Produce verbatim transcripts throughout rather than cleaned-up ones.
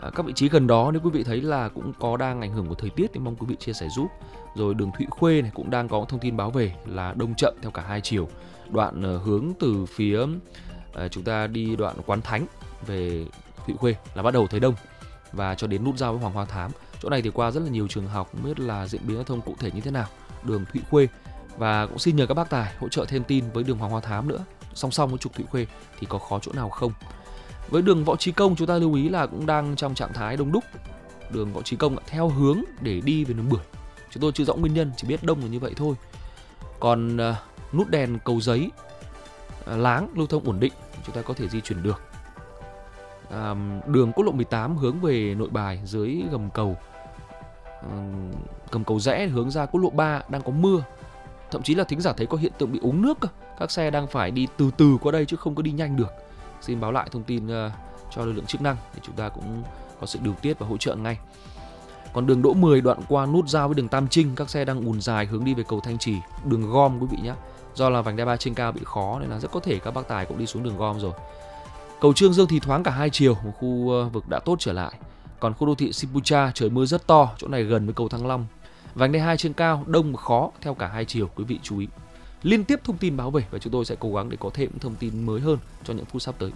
À, các vị trí gần đó nếu quý vị thấy là cũng có đang ảnh hưởng của thời tiết thì mong quý vị chia sẻ giúp. Rồi đường Thụy Khuê này cũng đang có thông tin báo về là đông chậm theo cả hai chiều. Đoạn uh, hướng từ phía uh, chúng ta đi đoạn Quán Thánh về Thụy Khuê là bắt đầu thấy đông, và cho đến nút giao với Hoàng Hoa Thám. Chỗ này thì qua rất là nhiều trường học, không biết là diễn biến giao thông cụ thể như thế nào. Đường Thụy Khuê, và cũng xin nhờ các bác tài hỗ trợ thêm tin với đường Hoàng Hoa Thám nữa, song song với trục Thụy Khuê thì có khó chỗ nào không. Với đường Võ Trí Công chúng ta lưu ý là cũng đang trong trạng thái đông đúc. Đường Võ Trí Công theo hướng để đi về đường Bưởi, chúng tôi chưa rõ nguyên nhân, chỉ biết đông là như vậy thôi. Còn uh, nút đèn Cầu Giấy, uh, Láng lưu thông ổn định, chúng ta có thể di chuyển được. Uh, đường quốc lộ mười tám hướng về Nội Bài dưới gầm cầu, uh, gầm cầu rẽ hướng ra quốc lộ ba đang có mưa, thậm chí là thính giả thấy có hiện tượng bị úng nước cơ. Các xe đang phải đi từ từ qua đây chứ không có đi nhanh được. Xin báo lại thông tin uh, cho lực lượng chức năng để chúng ta cũng có sự điều tiết và hỗ trợ ngay. Còn đường Đỗ mười đoạn qua nút giao với đường Tam Trinh, các xe đang ùn dài hướng đi về cầu Thanh Trì, đường Gom quý vị nhé. Do là vành đai ba trên cao bị khó nên là rất có thể các bác tài cũng đi xuống đường Gom rồi. Cầu Trương Dương thì thoáng cả hai chiều, một khu uh, vực đã tốt trở lại. Còn khu đô thị Sipucha trời mưa rất to, chỗ này gần với cầu Thăng Long. Vành đai hai trên cao đông và khó theo cả hai chiều, quý vị chú ý. Liên tiếp thông tin báo về và chúng tôi sẽ cố gắng để có thêm thông tin mới hơn cho những phút sắp tới.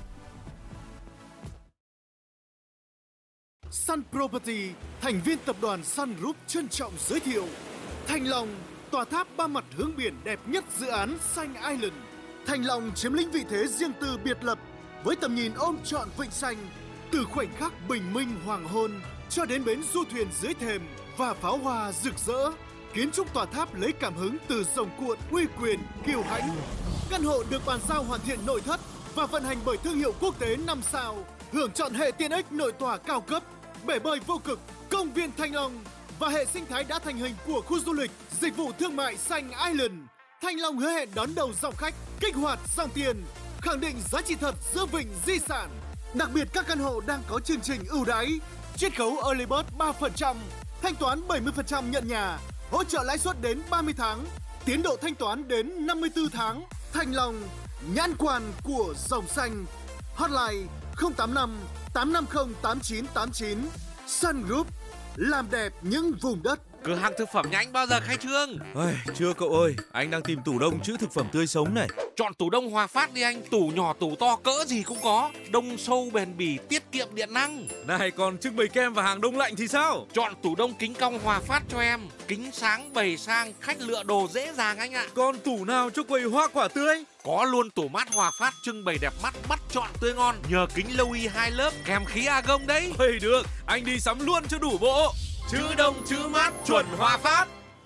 Sun Property, thành viên tập đoàn Sun Group trân trọng giới thiệu Thanh Long, tòa tháp ba mặt hướng biển đẹp nhất dự án Xanh Island. Thanh Long chiếm lĩnh vị thế riêng tư biệt lập với tầm nhìn ôm trọn vịnh xanh, từ khoảnh khắc bình minh hoàng hôn cho đến bến du thuyền dưới thềm và pháo hoa rực rỡ. Kiến trúc tòa tháp lấy cảm hứng từ rồng cuộn uy quyền kiêu hãnh. Căn hộ được bàn giao hoàn thiện nội thất và vận hành bởi thương hiệu quốc tế năm sao, hưởng chọn hệ tiện ích nội tòa cao cấp, bể bơi vô cực, công viên Thanh Long và hệ sinh thái đã thành hình của khu du lịch, dịch vụ thương mại Xanh Island. Thanh Long hứa hẹn đón đầu dòng khách, kích hoạt dòng tiền, khẳng định giá trị thật giữa vịnh di sản. Đặc biệt các căn hộ đang có chương trình ưu đãi, chiết khấu early bird ba phần trăm, thanh toán bảy mươi phần trăm nhận nhà, hỗ trợ lãi suất đến ba mươi tháng, tiến độ thanh toán đến năm mươi tư tháng. Thanh Long, nhãn quan của dòng xanh. Hotline không tám năm tám năm không tám chín tám chín. Sun Group, làm đẹp những vùng đất. Cửa hàng thực phẩm nhà anh bao giờ khai trương? Ôi, chưa cậu ơi, anh đang tìm tủ đông trữ thực phẩm tươi sống này. Chọn tủ đông Hòa Phát đi anh, tủ nhỏ tủ to cỡ gì cũng có, đông sâu bền bỉ, tiết kiệm điện năng. Này, còn trưng bày kem và hàng đông lạnh thì sao? Chọn tủ đông kính cong Hòa Phát cho em, kính sáng bày sang, khách lựa đồ dễ dàng anh ạ. Còn tủ nào cho quầy hoa quả tươi? Có luôn tủ mát Hòa Phát trưng bày đẹp mắt, bắt chọn tươi ngon, nhờ kính lâu y hai lớp kèm khí argon đấy. Ôi được, anh đi sắm luôn cho đủ bộ. Chữ đông chữ mát chuẩn Hòa Phát.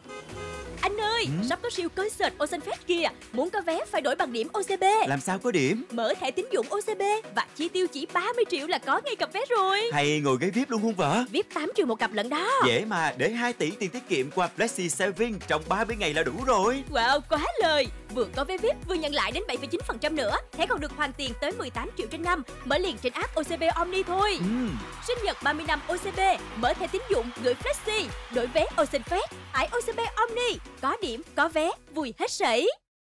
Anh ơi, ừ? sắp có siêu concert Ocean Fest kìa. Muốn có vé phải đổi bằng điểm ô xê bê. Làm sao có điểm? Mở thẻ tín dụng ô xê bê và chi tiêu chỉ ba mươi triệu là có ngay cặp vé rồi. Hay ngồi ghế vi ai pi luôn không vợ? vi ai pi tám triệu một cặp lận đó. Dễ mà, để hai tỷ tiền tiết kiệm qua Flexi Saving trong ba mươi ngày là đủ rồi. Wow, quá lời. Vừa có vé vi ai pi vừa nhận lại đến bảy phẩy chín phần trăm nữa. Thẻ còn được hoàn tiền tới mười tám triệu trên năm. Mở liền trên app ô xê bê Omni thôi. ừ. Sinh nhật ba mươi năm ô xê bê, mở thẻ tín dụng gửi Flexi, đổi vé Ocean Fest, tải ô xê bê Omni. Có điểm, có vé, vui hết sảy.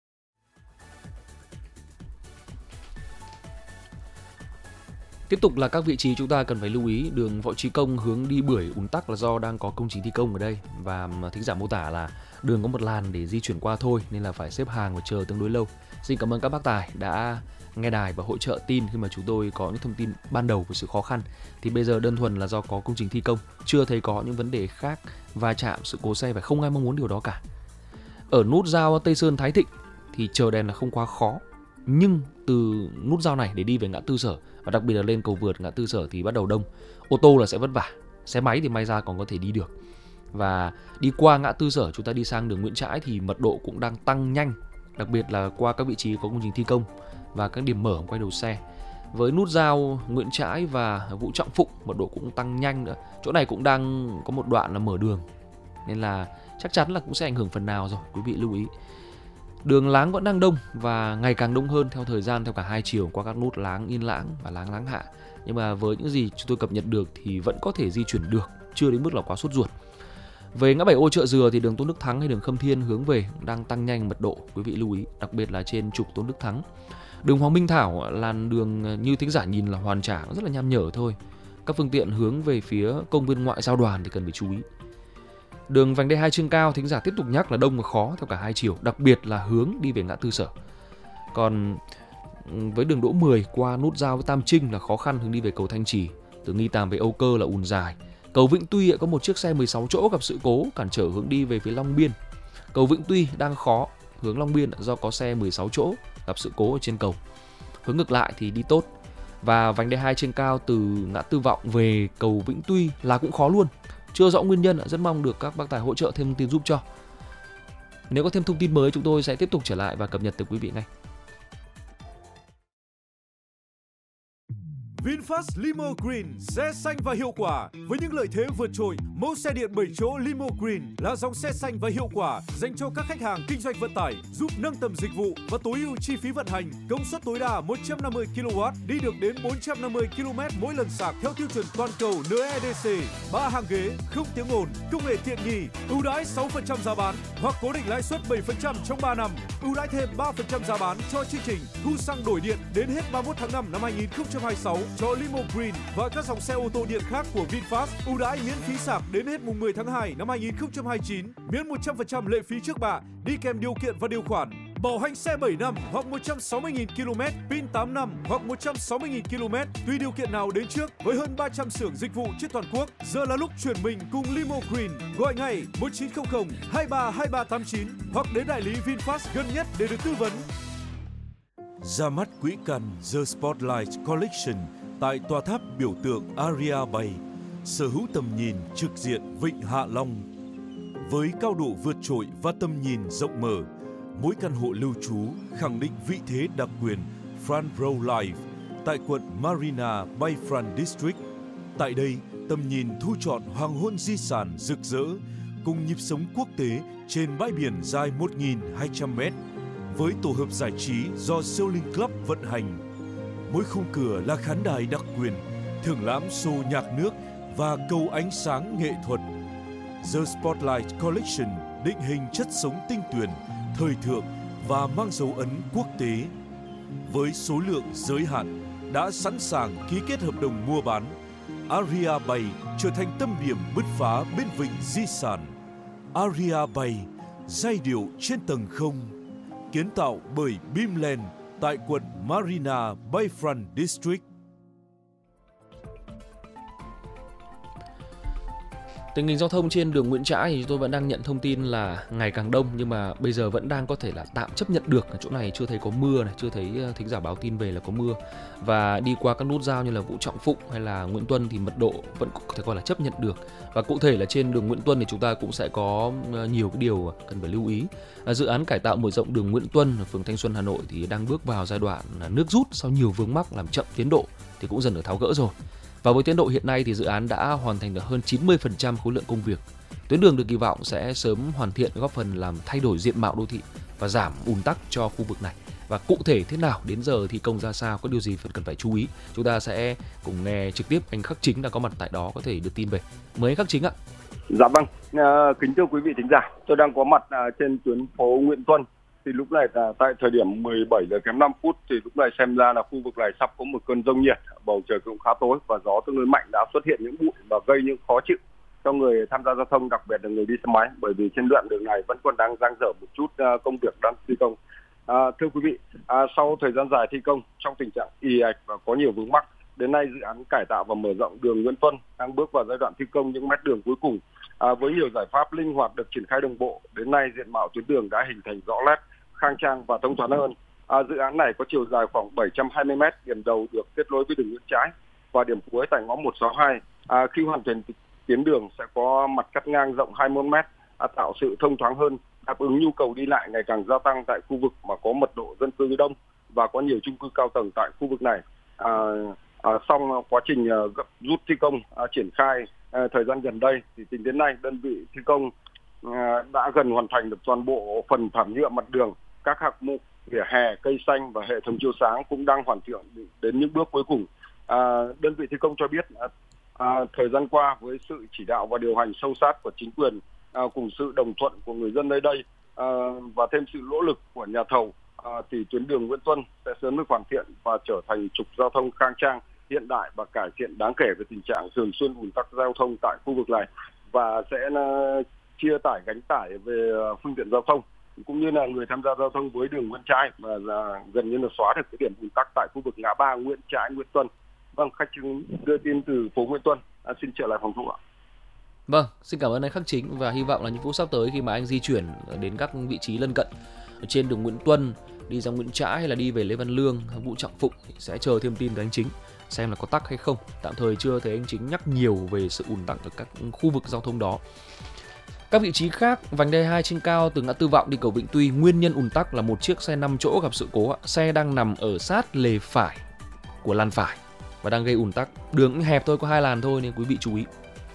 Tiếp tục là các vị trí chúng ta cần phải lưu ý. Đường Võ Trí Công hướng đi Bưởi ùn tắc là do đang có công trình thi công ở đây, và thính giả mô tả là đường có một làn để di chuyển qua thôi nên là phải xếp hàng và chờ tương đối lâu. Xin cảm ơn các bác tài đã nghe đài và hỗ trợ tin khi mà chúng tôi có những thông tin ban đầu về sự khó khăn. Thì bây giờ đơn thuần là do có công trình thi công, chưa thấy có những vấn đề khác va chạm, sự cố xe, và không ai mong muốn điều đó cả. Ở nút giao Tây Sơn Thái Thịnh thì chờ đèn là không quá khó, nhưng từ nút giao này để đi về ngã tư Sở, và đặc biệt là lên cầu vượt ngã tư Sở thì bắt đầu đông. Ô tô là sẽ vất vả, xe máy thì may ra còn có thể đi được. Và đi qua ngã tư Sở chúng ta đi sang đường Nguyễn Trãi thì mật độ cũng đang tăng nhanh, đặc biệt là qua các vị trí có công trình thi công và các điểm mở quay đầu xe. Với nút giao Nguyễn Trãi và Vũ Trọng Phụng, mật độ cũng tăng nhanh nữa. Chỗ này cũng đang có một đoạn là mở đường, nên là chắc chắn là cũng sẽ ảnh hưởng phần nào rồi, quý vị lưu ý. Đường Láng vẫn đang đông và ngày càng đông hơn theo thời gian, theo cả hai chiều qua các nút Láng Yên Lãng và Láng Láng Hạ. Nhưng mà với những gì chúng tôi cập nhật được thì vẫn có thể di chuyển được, chưa đến mức là quá sốt ruột. Về ngã bảy Ô Chợ Dừa thì đường Tôn Đức Thắng hay đường Khâm Thiên hướng về đang tăng nhanh mật độ, quý vị lưu ý, đặc biệt là trên trục Tôn Đức Thắng. Đường Hoàng Minh Thảo, làn đường như thính giả nhìn là hoàn trả, rất là nham nhở thôi. các phương tiện hướng về phía công viên ngoại giao Đoàn thì cần phải chú ý. Đường vành đai hai trên cao, thính giả tiếp tục nhắc là đông và khó theo cả hai chiều, đặc biệt là hướng đi về ngã tư Sở. Còn với đường Đỗ mười qua nút giao với Tam Trinh là khó khăn hướng đi về cầu Thanh Trì, từ Nghi Tàm về Âu Cơ là ùn dài. Cầu Vĩnh Tuy có một chiếc xe mười sáu chỗ gặp sự cố cản trở hướng đi về phía Long Biên. Cầu Vĩnh Tuy đang khó hướng Long Biên do có xe mười sáu chỗ gặp sự cố ở trên cầu. Hướng ngược lại thì đi tốt. Và vành đai hai trên cao từ ngã tư Vọng về cầu Vĩnh Tuy là cũng khó luôn. Chưa rõ nguyên nhân, rất mong được các bác tài hỗ trợ thêm thông tin giúp cho. Nếu có thêm thông tin mới chúng tôi sẽ tiếp tục trở lại và cập nhật tới quý vị ngay. VinFast Limo Green, xe xanh và hiệu quả. Với những lợi thế vượt trội, mẫu xe điện bảy chỗ Limo Green là dòng xe xanh và hiệu quả dành cho các khách hàng kinh doanh vận tải, giúp nâng tầm dịch vụ và tối ưu chi phí vận hành. Công suất tối đa một trăm năm mươi ki lô oát, đi được đến bốn trăm năm mươi ki lô mét mỗi lần sạc theo tiêu chuẩn toàn cầu en e đê xê. ba hàng ghế, không tiếng ồn, công nghệ tiện nghi, ưu đãi sáu phần trăm giá bán hoặc cố định lãi suất bảy phần trăm trong ba năm, ưu đãi thêm ba phần trăm giá bán cho chương trình thu xăng đổi điện đến hết ba mươi mốt tháng năm năm hai nghìn không trăm hai mươi sáu. Cho Limo Green và các dòng xe ô tô điện khác của VinFast, ưu đãi miễn phí sạc đến hết mùng mười tháng hai năm hai nghìn không trăm hai mươi chín, miễn một trăm phần trăm lệ phí trước bạ, đi kèm điều kiện và điều khoản. Bảo hành xe bảy năm hoặc một trăm sáu mươi nghìn ki lô mét, pin tám năm hoặc một trăm sáu mươi nghìn ki lô mét, tùy điều kiện nào đến trước, với hơn ba trăm xưởng dịch vụ trên toàn quốc. Giờ là lúc chuyển mình cùng Limo Green. Gọi ngay một chín không không hai ba hai ba tám chín hoặc đến đại lý VinFast gần nhất để được tư vấn. Ra mắt quỹ căn The Spotlight Collection tại tòa tháp biểu tượng Aria Bay, sở hữu tầm nhìn trực diện Vịnh Hạ Long. Với cao độ vượt trội và tầm nhìn rộng mở, mỗi căn hộ lưu trú khẳng định vị thế đặc quyền Front Row Life tại quận Marina Bayfront District. Tại đây, tầm nhìn thu trọn hoàng hôn di sản rực rỡ cùng nhịp sống quốc tế trên bãi biển dài một nghìn hai trăm mét với tổ hợp giải trí do Sailing Club vận hành. Mỗi khung cửa là khán đài đặc quyền, thưởng lãm show nhạc nước và cầu ánh sáng nghệ thuật. The Spotlight Collection định hình chất sống tinh tuyền, thời thượng và mang dấu ấn quốc tế. Với số lượng giới hạn, đã sẵn sàng ký kết hợp đồng mua bán. Aria Bay trở thành tâm điểm bứt phá bên vịnh di sản. Aria Bay, giai điệu trên tầng không, kiến tạo bởi Beamland tại quận Marina Bayfront District. Tình hình giao thông trên đường Nguyễn Trãi thì chúng tôi vẫn đang nhận thông tin là ngày càng đông, nhưng mà bây giờ vẫn đang có thể là tạm chấp nhận được. Ở chỗ này chưa thấy có mưa này, chưa thấy thính giả báo tin về là có mưa. Và đi qua các nút giao như là Vũ Trọng Phụng hay là Nguyễn Tuân thì mật độ vẫn có thể coi là chấp nhận được. Và cụ thể là trên đường Nguyễn Tuân thì chúng ta cũng sẽ có nhiều cái điều cần phải lưu ý. Dự án cải tạo mở rộng đường Nguyễn Tuân ở phường Thanh Xuân, Hà Nội thì đang bước vào giai đoạn nước rút sau nhiều vướng mắc làm chậm tiến độ thì cũng dần được tháo gỡ rồi. Và với tiến độ hiện nay thì dự án đã hoàn thành được hơn chín mươi phần trăm khối lượng công việc. Tuyến đường được kỳ vọng sẽ sớm hoàn thiện, góp phần làm thay đổi diện mạo đô thị và giảm ùn tắc cho khu vực này. Và cụ thể thế nào, đến giờ thi công ra sao, có điều gì cần phải chú ý, chúng ta sẽ cùng nghe trực tiếp anh Khắc Chính đã có mặt tại đó có thể đưa tin về. Mời anh Khắc Chính ạ. Dạ vâng, à, kính thưa quý vị thính giả, tôi đang có mặt à, trên tuyến phố Nguyễn Tuân. Thì lúc này là tại thời điểm mười bảy giờ kém năm phút thì lúc này xem ra là khu vực này sắp có một cơn dông nhiệt, bầu trời cũng khá tối và gió tương đối mạnh đã xuất hiện những bụi và gây những khó chịu cho người tham gia giao thông, đặc biệt là người đi xe máy, bởi vì trên đoạn đường này vẫn còn đang dang dở một chút uh, công việc đang thi công. À, thưa quý vị, à, sau thời gian dài thi công trong tình trạng ì ạch và có nhiều vướng mắc, đến nay dự án cải tạo và mở rộng đường Nguyễn Tuân đang bước vào giai đoạn thi công những mét đường cuối cùng. À, với nhiều giải pháp linh hoạt được triển khai đồng bộ, đến nay diện mạo tuyến đường đã hình thành rõ nét, khang trang và thông thoáng hơn. À, dự án này có chiều dài khoảng bảy trăm hai mươi mét, điểm đầu được kết nối với đường Nguyễn Trãi và điểm cuối tại ngõ một sáu hai. À, khi hoàn thành tuyến đường sẽ có mặt cắt ngang rộng hai mươi mốt mét, à, tạo sự thông thoáng hơn, đáp ứng nhu cầu đi lại ngày càng gia tăng tại khu vực mà có mật độ dân cư đông và có nhiều chung cư cao tầng tại khu vực này. À, à, xong quá trình uh, gấp rút thi công uh, triển khai uh, thời gian gần đây thì tính đến nay đơn vị thi công uh, đã gần hoàn thành được toàn bộ phần thảm nhựa mặt đường, các hạng mục vỉa hè, cây xanh và hệ thống chiếu sáng cũng đang hoàn thiện đến những bước cuối cùng. À, đơn vị thi công cho biết uh, uh, thời gian qua với sự chỉ đạo và điều hành sâu sát của chính quyền uh, cùng sự đồng thuận của người dân nơi đây uh, và thêm sự nỗ lực của nhà thầu, À, thì tuyến đường Nguyễn Tuân sẽ sớm được hoàn thiện và trở thành trục giao thông khang trang hiện đại và cải thiện đáng kể về tình trạng thường xuyên ùn tắc giao thông tại khu vực này, và sẽ uh, chia tải gánh tải về uh, phương tiện giao thông cũng như là người tham gia giao thông với đường Nguyễn Trãi, và là gần như là xóa được cái điểm ùn tắc tại khu vực ngã ba Nguyễn Trãi, Nguyễn Tuân. Vâng, khách đưa tin từ phố Nguyễn Tuân. À, xin trở lại phòng thu ạ. Vâng, xin cảm ơn anh Khắc Chính, và hy vọng là những phút sắp tới khi mà anh di chuyển đến các vị trí lân cận trên đường Nguyễn Tuân, đi ra Nguyễn Trãi hay là đi về Lê Văn Lương, Vũ Trọng Phụng sẽ chờ thêm tin từ anh Chính xem là có tắc hay không. Tạm thời chưa thấy anh Chính nhắc nhiều về sự ùn tắc ở các khu vực giao thông đó. Các vị trí khác, vành đai hai trên cao từ ngã tư Vọng đi cầu Vĩnh Tuy, nguyên nhân ùn tắc là một chiếc xe năm chỗ gặp sự cố. Xe đang nằm ở sát lề phải của làn phải và đang gây ùn tắc. Đường hẹp thôi, có hai làn thôi nên quý vị chú ý.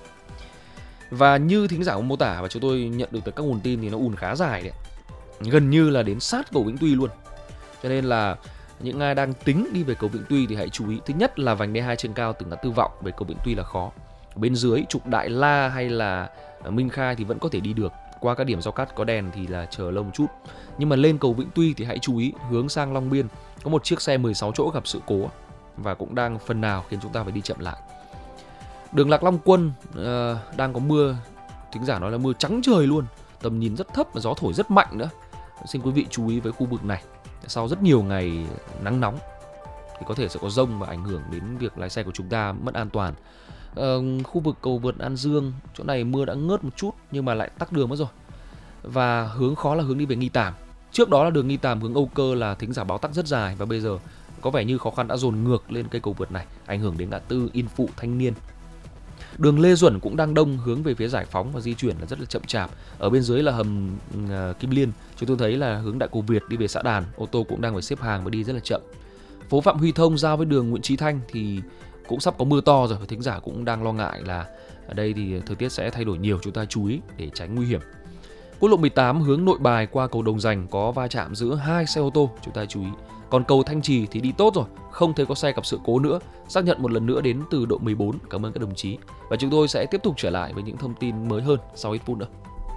Và như thính giả cũng mô tả và chúng tôi nhận được từ các nguồn tin thì nó ùn khá dài đấy, gần như là đến sát cầu Vĩnh Tuy luôn. Cho nên là những ai đang tính đi về cầu Vĩnh Tuy thì hãy chú ý. Thứ nhất là vành đai hai trên cao từ ngã tư Vọng về cầu Vĩnh Tuy là khó. Bên dưới trục Đại La hay là Minh Khai thì vẫn có thể đi được. Qua các điểm giao cắt có đèn thì là chờ lâu một chút. Nhưng mà lên cầu Vĩnh Tuy thì hãy chú ý, hướng sang Long Biên có một chiếc xe mười sáu chỗ gặp sự cố và cũng đang phần nào khiến chúng ta phải đi chậm lại. Đường Lạc Long Quân uh, đang có mưa, thính giả nói là mưa trắng trời luôn, tầm nhìn rất thấp và gió thổi rất mạnh nữa. Xin quý vị chú ý với khu vực này. Sau rất nhiều ngày nắng nóng thì có thể sẽ có dông và ảnh hưởng đến việc lái xe của chúng ta mất an toàn. Uh, khu vực cầu vượt An Dương, chỗ này mưa đã ngớt một chút nhưng mà lại tắc đường mất rồi. Và hướng khó là hướng đi về Nghi Tàm. Trước đó là đường Nghi Tàm hướng Âu Cơ là thính giả báo tắc rất dài, và bây giờ có vẻ như khó khăn đã dồn ngược lên cây cầu vượt này, ảnh hưởng đến ngã tư Yên Phụ, Thanh Niên. Đường Lê Duẩn cũng đang đông hướng về phía Giải Phóng và di chuyển là rất là chậm chạp. Ở bên dưới là hầm uh, Kim Liên, chúng tôi thấy là hướng Đại Cổ Việt đi về xã Đàn, ô tô cũng đang phải xếp hàng và đi rất là chậm. Phố Phạm Huy Thông giao với đường Nguyễn Chí Thanh thì cũng sắp có mưa to rồi, và thính giả cũng đang lo ngại là ở đây thì thời tiết sẽ thay đổi nhiều, chúng ta chú ý để tránh nguy hiểm. Quốc lộ mười tám hướng Nội Bài qua cầu Đồng Dành có va chạm giữa hai xe ô tô, chúng ta chú ý. Còn cầu Thanh Trì thì đi tốt rồi, không thấy có xe gặp sự cố nữa. Xác nhận một lần nữa đến từ đội mười bốn. Cảm ơn các đồng chí. Và chúng tôi sẽ tiếp tục trở lại với những thông tin mới hơn sau ít phút nữa.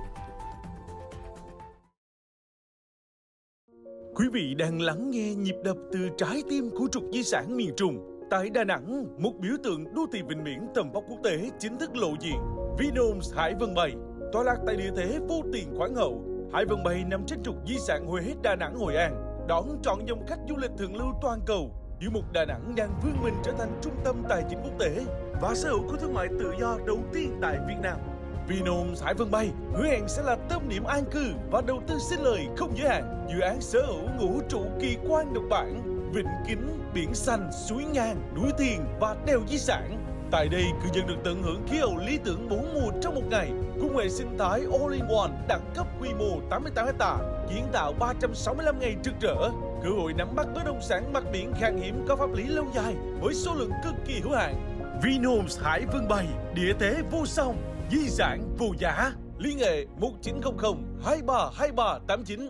Quý vị đang lắng nghe nhịp đập từ trái tim của trục di sản miền Trung. Tại Đà Nẵng, một biểu tượng đô thị vịnh biển tầm vóc quốc tế chính thức lộ diện. Vinhomes Hải Vân Bay, tọa lạc tại địa thế vô tiền khoáng hậu. Hải Vân Bay nằm trên trục di sản Huế, Đà Nẵng, Hội An, đón trọn dòng khách du lịch thượng lưu toàn cầu. Tiểu mục Đà Nẵng đang vươn mình trở thành trung tâm tài chính quốc tế và sở hữu của thương mại tự do đầu tiên tại Việt Nam. Vinhomes Hải Vân Bay hứa hẹn sẽ là tâm điểm an cư và đầu tư sinh lời không giới hạn. Dự án sở hữu ngũ trụ kỳ quan độc bản, vịnh kính, biển xanh, suối ngang, núi thiền và đèo di sản. Tại đây, cư dân được tận hưởng khí hậu lý tưởng bốn mùa trong một ngày, cùng hệ sinh thái all-in-one đẳng cấp quy mô tám mươi tám héc ta, kiến tạo ba trăm sáu mươi lăm ngày trực trở, cơ hội nắm bắt bất động sản mặt biển khan hiếm có pháp lý lâu dài với số lượng cực kỳ hữu hạn. Vinhomes Hải Vân Bay, địa thế vô song, di sản vô giá. Liên hệ một chín không không hai ba hai ba tám chín.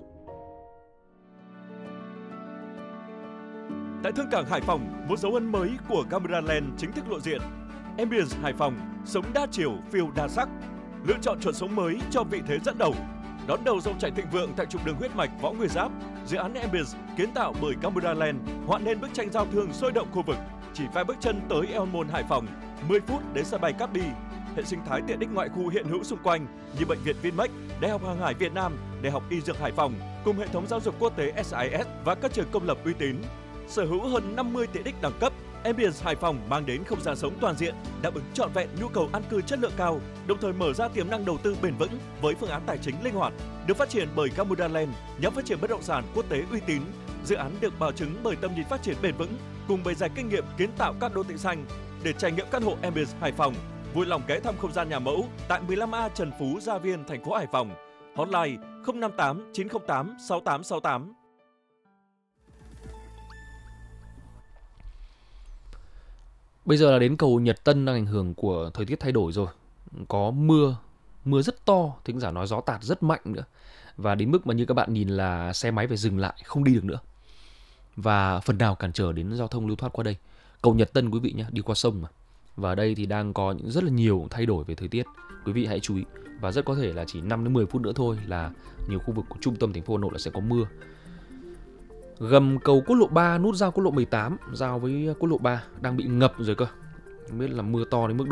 Tại Thương cảng Hải Phòng, một dấu ấn mới của Camera Land chính thức lộ diện. Ambience Hải Phòng, sống đa chiều, phiêu đa sắc. Lựa chọn chuẩn sống mới cho vị thế dẫn đầu. Đón đầu dòng chảy thịnh vượng tại trục đường huyết mạch Võ Nguyên Giáp, dự án Ambience kiến tạo bởi Camera Land hoạn nên bức tranh giao thương sôi động khu vực. Chỉ vài bước chân tới Eon Mall Hải Phòng, mười phút đến sân bay Cát Bi. Hệ sinh thái tiện ích ngoại khu hiện hữu xung quanh như bệnh viện Vinmec, Đại học Hàng hải Việt Nam, Đại học Y Dược Hải Phòng cùng hệ thống giáo dục quốc tế ét i ét và các trường công lập uy tín. Sở hữu hơn năm mươi tiện ích đẳng cấp, Ambience Hải Phòng mang đến không gian sống toàn diện, đáp ứng trọn vẹn nhu cầu an cư chất lượng cao, đồng thời mở ra tiềm năng đầu tư bền vững với phương án tài chính linh hoạt. Được phát triển bởi Camera Land, nhóm phát triển bất động sản quốc tế uy tín. Dự án được bảo chứng bởi tầm nhìn phát triển bền vững cùng bề dày kinh nghiệm kiến tạo các đô thị xanh. Để trải nghiệm căn hộ Ambience Hải Phòng, vui lòng ghé thăm không gian nhà mẫu tại mười lăm A Trần Phú, Gia Viên, thành phố Hải Phòng. Hotline không năm tám chín không tám sáu tám sáu tám. Bây giờ là đến cầu Nhật Tân, đang ảnh hưởng của thời tiết thay đổi rồi. Có mưa, mưa rất to, thính giả nói gió tạt rất mạnh nữa. Và đến mức mà như các bạn nhìn là xe máy phải dừng lại, không đi được nữa. Và phần nào cản trở đến giao thông lưu thoát qua đây. Cầu Nhật Tân quý vị nhé, đi qua sông mà. Và ở đây thì đang có những rất là nhiều thay đổi về thời tiết. Quý vị hãy chú ý. Và rất có thể là chỉ năm đến mười phút nữa thôi là nhiều khu vực của trung tâm thành phố Hà Nội là sẽ có mưa. Gầm cầu quốc lộ ba, nút giao quốc lộ mười tám giao với quốc lộ ba đang bị ngập rồi cơ. Không biết là mưa to đến mức độ